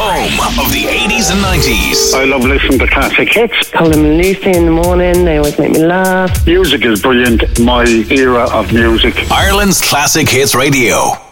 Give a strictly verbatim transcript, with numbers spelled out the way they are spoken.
Home of the eighties and nineties. I love listening to classic hits. Colin and Lucy in the morning, they always make me laugh. Music is brilliant. My era of music. Ireland's Classic Hits Radio.